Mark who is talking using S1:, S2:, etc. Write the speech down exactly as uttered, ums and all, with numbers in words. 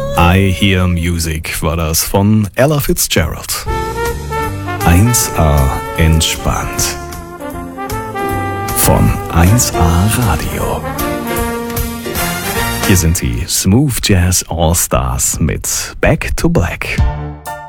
S1: I Hear Music war das von Ella Fitzgerald. eins A entspannt. Von eins A Radio. Hier sind die Smooth Jazz All Stars mit Back to Black.